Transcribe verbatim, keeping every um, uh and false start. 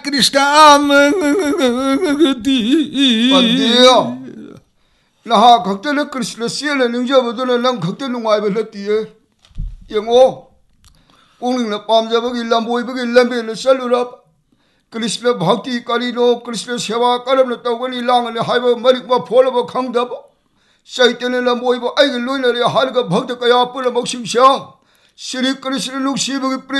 Krishna Amangati. Pandia. Naha Kakta Krishna Sila Ninja Baduna Lang Kakta Nungai Belatia. Yango. Only the Pamjabagi Lamboy Bagi Lambi Salurap. Krishna Bhakti Kalino, Krishna Seva Kalam Tawani Lang and the Highway Marikma Polava Kangdab. Satan and Lamboy, I Luna, Halga Bhakta Kaya Pula Mokshin Shah. Sri Krishna Luke Shiva